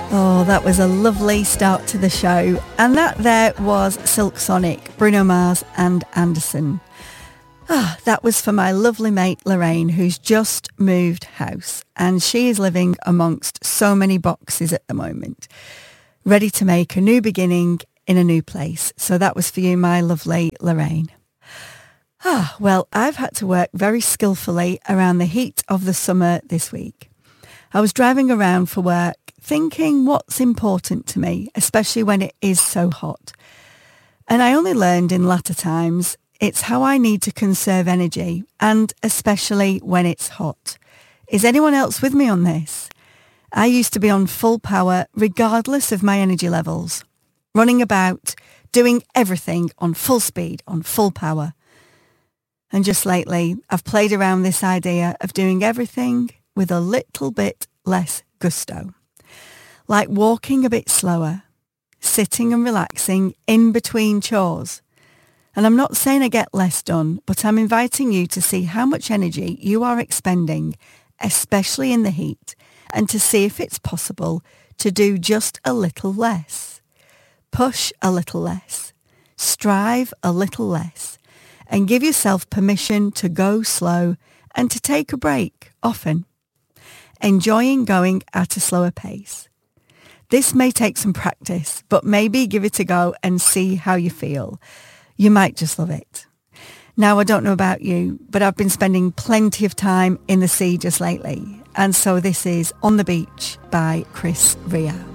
Oh, that was a lovely start to the show. And that there was Silk Sonic, Bruno Mars and Anderson. That was for my lovely mate Lorraine, who's just moved house. And she is living amongst so many boxes at the moment, ready to make a new beginning in a new place. So that was for you, my lovely Lorraine. Well, I've had to work very skillfully around the heat of the summer this week. I was driving around for work thinking what's important to me, especially when it is so hot. And I only learned in latter times it's how I need to conserve energy, and especially when it's hot. Is anyone else with me on this? I used to be on full power regardless of my energy levels, running about, doing everything on full speed, on full power. And just lately, I've played around this idea of doing everything with a little bit less gusto. Like walking a bit slower, sitting and relaxing in between chores. And I'm not saying I get less done, but I'm inviting you to see how much energy you are expending, especially in the heat, and to see if it's possible to do just a little less. Push a little less. Strive a little less. And give yourself permission to go slow and to take a break often. Enjoying going at a slower pace. This may take some practice, but maybe give it a go and see how you feel. You might just love it. Now, I don't know about you, but I've been spending plenty of time in the sea just lately. And so this is On the Beach by Chris Rea.